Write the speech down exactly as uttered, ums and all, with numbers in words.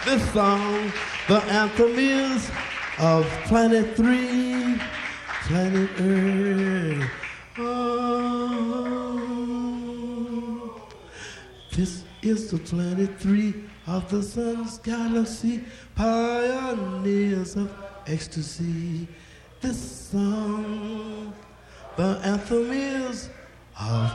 This song, the anthem is of Planet Three, Planet Earth. Oh, this is the Planet Three of the sun's galaxy, pioneers of ecstasy. This song, the anthem is of